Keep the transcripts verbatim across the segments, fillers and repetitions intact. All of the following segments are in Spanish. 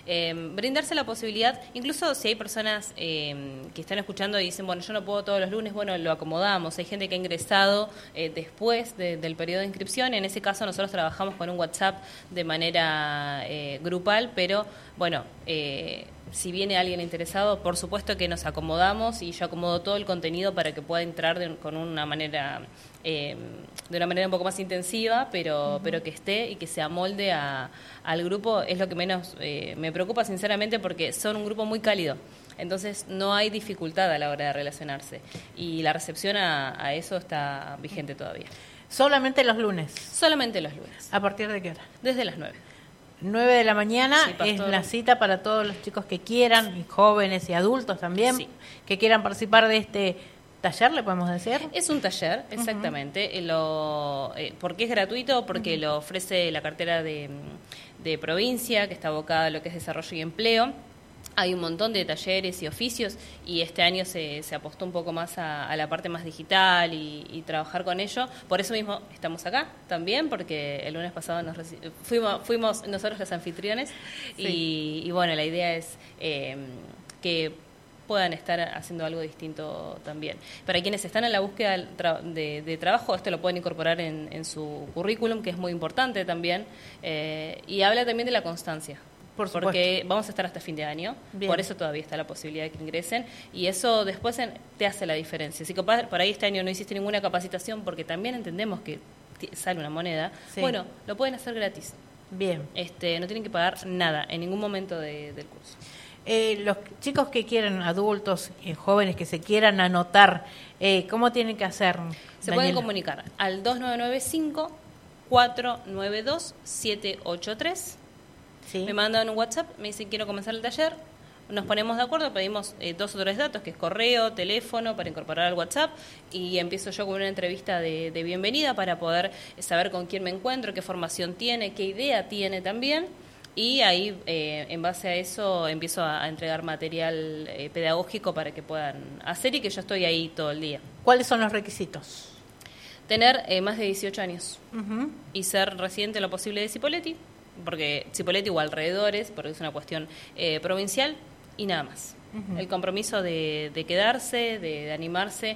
eh, brindarse la posibilidad, incluso si hay personas eh, que están escuchando y dicen, bueno, yo no puedo todos los lunes, bueno, lo acomodamos. Hay gente que ha ingresado eh, después de, del periodo de inscripción. En ese caso nosotros trabajamos con un WhatsApp de manera eh, grupal, pero bueno, eh, si viene alguien interesado, por supuesto que nos acomodamos y yo acomodo todo el contenido para que pueda entrar de, con una manera eh, de una manera un poco más intensiva, pero uh-huh. pero que esté y que se amolde a, al grupo. Es lo que menos eh, me preocupa, sinceramente, porque son un grupo muy cálido. Entonces no hay dificultad a la hora de relacionarse y la recepción a, a eso está vigente todavía. ¿Solamente los lunes? Solamente los lunes. ¿A partir de qué hora? Desde las nueve. nueve de la mañana sí, es la cita para todos los chicos que quieran, y jóvenes y adultos también, sí. que quieran participar de este taller, ¿le podemos decir? Es un taller, exactamente. Uh-huh. lo, eh, ¿Por qué es gratuito? Porque uh-huh. lo ofrece la cartera de, de provincia, que está abocada a lo que es desarrollo y empleo. Hay un montón de talleres y oficios y este año se, se apostó un poco más a, a la parte más digital y, y trabajar con ello. Por eso mismo estamos acá también, porque el lunes pasado nos reci- fuimos, fuimos nosotros los anfitriones sí. y, y bueno, la idea es eh, que puedan estar haciendo algo distinto también. Para quienes están en la búsqueda de, de trabajo, esto lo pueden incorporar en, en su currículum, que es muy importante también, eh, y habla también de la constancia. Por porque vamos a estar hasta fin de año, Bien. Por eso todavía está la posibilidad de que ingresen, y eso después en, te hace la diferencia. Si por ahí este año no hiciste ninguna capacitación, porque también entendemos que t- sale una moneda, sí. bueno, lo pueden hacer gratis. Bien. Este, no tienen que pagar nada en ningún momento de, del curso. Eh, los chicos que quieren, adultos, eh, jóvenes que se quieran anotar, eh, ¿cómo tienen que hacer? Se Daniela? Pueden comunicar al dos nueve nueve cinco, cuatro nueve dos, siete ocho tres. Sí. Me mandan un WhatsApp, me dicen quiero comenzar el taller, nos ponemos de acuerdo, pedimos eh, dos o tres datos, que es correo, teléfono, para incorporar al WhatsApp, y empiezo yo con una entrevista de, de bienvenida para poder saber con quién me encuentro, qué formación tiene, qué idea tiene también, y ahí eh, en base a eso empiezo a, a entregar material eh, pedagógico para que puedan hacer y que yo estoy ahí todo el día. ¿Cuáles son los requisitos? Tener eh, más de dieciocho años uh-huh. y ser residente lo posible de Cipolletti, porque Cipolletti o alrededores, porque es una cuestión eh, provincial, y nada más. Uh-huh. El compromiso de, de quedarse, de, de animarse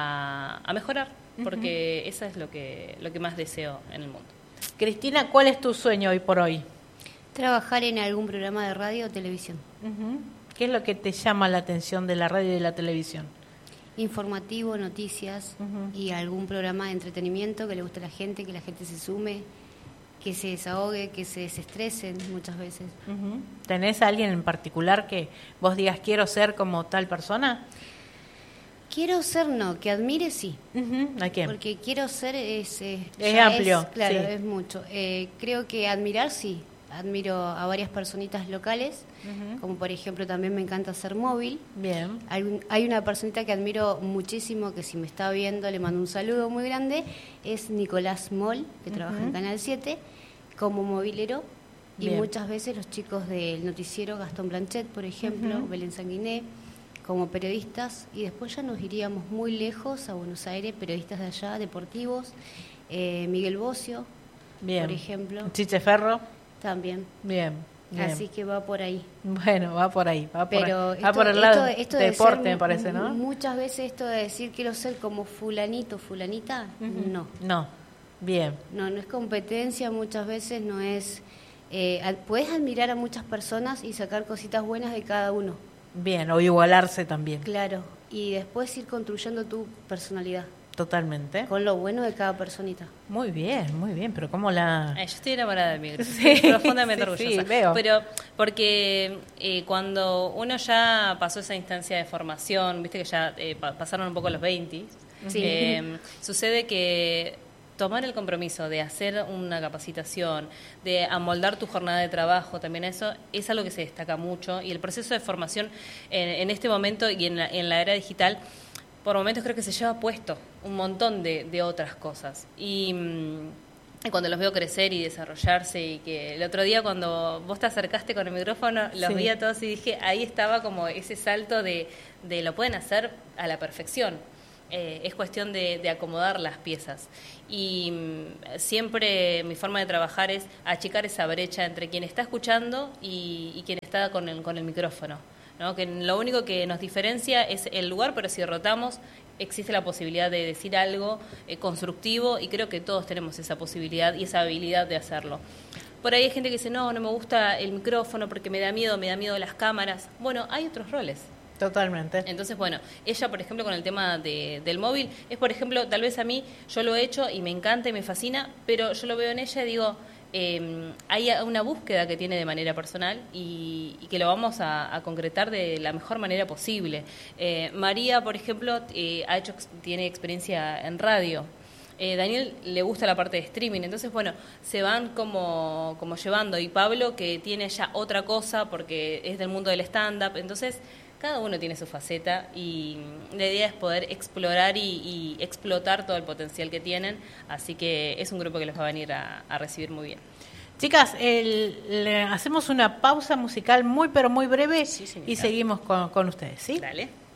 a, a mejorar, uh-huh. porque eso es lo que, lo que más deseo en el mundo. Cristina, ¿cuál es tu sueño hoy por hoy? Trabajar en algún programa de radio o televisión. Uh-huh. ¿Qué es lo que te llama la atención de la radio y de la televisión? Informativo, noticias uh-huh. y algún programa de entretenimiento que le guste a la gente, que la gente se sume, que se desahogue, que se desestresen muchas veces. Uh-huh. ¿Tenés a alguien en particular que vos digas quiero ser como tal persona? Quiero ser no, que admire sí. Uh-huh. ¿A quién? Porque quiero ser es... Eh, es amplio. Es, claro, sí. es mucho. Eh, creo que admirar sí. Admiro a varias personitas locales, uh-huh. como por ejemplo también me encanta ser móvil. Bien. Hay, hay una personita que admiro muchísimo, que si me está viendo le mando un saludo muy grande, es Nicolás Moll, que uh-huh. trabaja en Canal siete, como movilero. Bien. Y muchas veces los chicos del noticiero, Gastón Blanchet, por ejemplo, uh-huh. Belén Sanguiné, como periodistas, y después ya nos iríamos muy lejos a Buenos Aires, periodistas de allá, deportivos, eh, Miguel Bocio, Bien. por ejemplo. Chiche Ferro. También. Bien, bien. Así que va por ahí. Bueno, va por ahí. Va por, Pero esto, va por el esto, lado esto de deporte, ser, me parece, ¿no? Muchas veces esto de decir quiero ser como fulanito, fulanita, uh-huh. no. No, bien. No, no es competencia, muchas veces no es... Eh, puedes admirar a muchas personas y sacar cositas buenas de cada uno. Bien, o igualarse también. Claro, y después ir construyendo tu personalidad. Totalmente. Con lo bueno de cada personita. Muy bien, muy bien, pero ¿cómo la...? Eh, yo estoy enamorada de mi grupo, sí, profundamente sí, orgullosa. Sí, veo. Pero porque eh, cuando uno ya pasó esa instancia de formación, viste que ya eh, pa- pasaron un poco los veinte, sí. eh, sucede que tomar el compromiso de hacer una capacitación, de amoldar tu jornada de trabajo, también eso es algo que se destaca mucho, y el proceso de formación en, en este momento y en la, en la era digital, por momentos creo que se lleva puesto un montón de, de otras cosas. Y, y cuando los veo crecer y desarrollarse, y que el otro día cuando vos te acercaste con el micrófono, los sí. vi a todos y dije, ahí estaba como ese salto de, de lo pueden hacer a la perfección. Eh, es cuestión de, de acomodar las piezas. Y mm, siempre mi forma de trabajar es achicar esa brecha entre quien está escuchando y, y quien está con el, con el micrófono, ¿no? Que lo único que nos diferencia es el lugar, pero si rotamos existe la posibilidad de decir algo eh, constructivo, y creo que todos tenemos esa posibilidad y esa habilidad de hacerlo. Por ahí hay gente que dice, no, no me gusta el micrófono porque me da miedo, me da miedo las cámaras. Bueno, hay otros roles. Totalmente. Entonces, bueno, ella, por ejemplo, con el tema de, del móvil, es, por ejemplo, tal vez a mí, yo lo he hecho y me encanta y me fascina, pero yo lo veo en ella y digo, eh, hay una búsqueda que tiene de manera personal y, y que lo vamos a, a concretar de la mejor manera posible. Eh, María, por ejemplo, eh, ha hecho, tiene experiencia en radio. Eh, Daniel le gusta la parte de streaming, entonces, bueno, se van como, como llevando. Y Pablo, que tiene ya otra cosa porque es del mundo del stand-up, entonces cada uno tiene su faceta y la idea es poder explorar y, y explotar todo el potencial que tienen, así que es un grupo que les va a venir a, a recibir muy bien. Chicas, el, le hacemos una pausa musical muy pero muy breve, Sí, y seguimos con, con ustedes, ¿sí? Dale.